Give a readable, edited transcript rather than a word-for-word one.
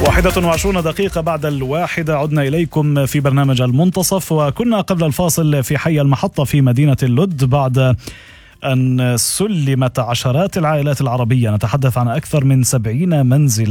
21 دقيقة بعد 1:00 عدنا إليكم في برنامج المنتصف، وكنا قبل الفاصل في حي المحطة في مدينة اللد بعد أن سلمت عشرات العائلات العربية، نتحدث عن أكثر من 70 منزل